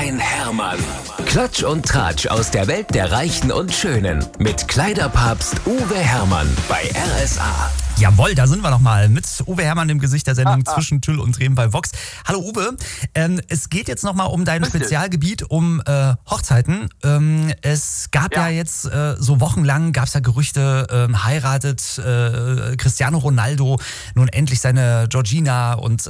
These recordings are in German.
ein Hermann. Klatsch und Tratsch aus der Welt der Reichen und Schönen. Mit Kleiderpapst Uwe Hermann bei RSA. Jawohl, da sind wir nochmal mit Uwe Hermann im Gesicht der Sendung Zwischen Tüll und Tränen bei Vox. Hallo Uwe, es geht jetzt nochmal um dein Spezialgebiet, um Hochzeiten. Es gab ja jetzt so wochenlang, gab es ja Gerüchte, heiratet Cristiano Ronaldo nun endlich seine Georgina und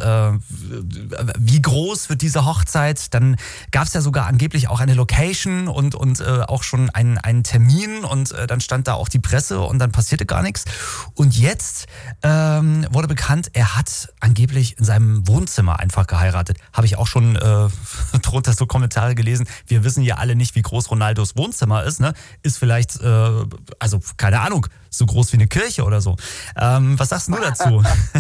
wie groß wird diese Hochzeit? Dann gab es ja sogar angeblich auch eine Location und auch schon einen Termin und dann stand da auch die Presse und dann passierte gar nichts. Und jetzt wurde bekannt, er hat angeblich in seinem Wohnzimmer einfach geheiratet. Habe ich auch schon drunter so Kommentare gelesen. Wir wissen ja alle nicht, wie groß Ronaldos Wohnzimmer ist. Ne? Ist vielleicht, also keine Ahnung, so groß wie eine Kirche oder so. Was sagst du dazu?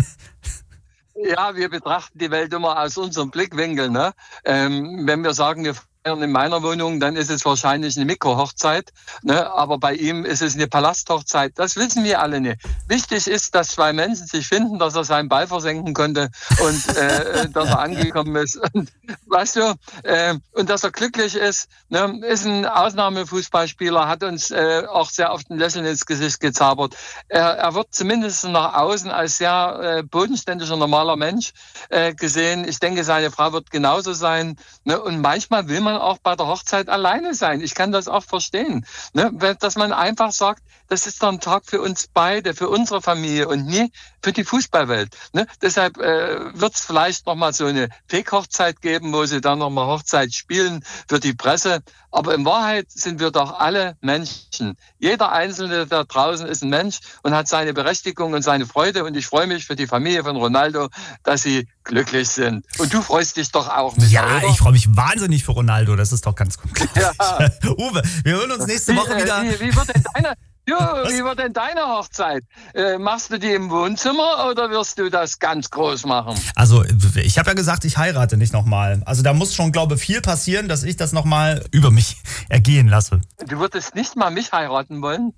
Ja, wir betrachten die Welt immer aus unserem Blickwinkel. Ne? Wenn wir sagen, wir feiern in meiner Wohnung, dann ist es wahrscheinlich eine Mikrohochzeit. Ne? Aber bei ihm ist es eine Palasthochzeit. Das wissen wir alle nicht. Wichtig ist, dass zwei Menschen sich finden, dass er seinen Ball versenken konnte und dass er angekommen ist. Und, weißt du, und dass er glücklich ist. Ne? Ist ein Ausnahmefußballspieler, hat uns auch sehr oft ein Lächeln ins Gesicht gezaubert. Er wird zumindest nach außen als sehr bodenständiger, normaler Mensch gesehen. Ich denke, seine Frau wird genauso sein. Ne? Und manchmal will man auch bei der Hochzeit alleine sein. Ich kann das auch verstehen. Ne? Dass man einfach sagt, das ist doch ein Tag für uns beide, für unsere Familie und nie für die Fußballwelt. Ne? Deshalb wird es vielleicht nochmal so eine Fake-Hochzeit geben, wo sie dann nochmal Hochzeit spielen für die Presse. Aber in Wahrheit sind wir doch alle Menschen. Jeder Einzelne da draußen ist ein Mensch und hat seine Berechtigung und seine Freude. Und ich freue mich für die Familie von Ronaldo, dass sie glücklich sind. Und du freust dich doch auch mit. Ja, oder? Ich freue mich wahnsinnig für Ronaldo. Das ist doch ganz klar. Ja. Uwe, wir hören uns nächste Woche wieder. Wie wird denn deine Hochzeit? Machst du die im Wohnzimmer oder wirst du das ganz groß machen? Also ich habe ja gesagt, ich heirate nicht nochmal. Also da muss schon, glaube ich, viel passieren, dass ich das nochmal über mich ergehen lasse. Du würdest nicht mal mich heiraten wollen?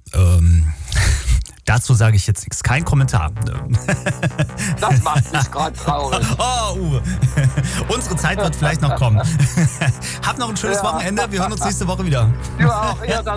Dazu sage ich jetzt nichts. Kein Kommentar. Das macht mich gerade traurig. Oh, Uwe. Unsere Zeit wird vielleicht noch kommen. Habt noch ein schönes Wochenende. Wir hören uns nächste Woche wieder. Du auch. Ja,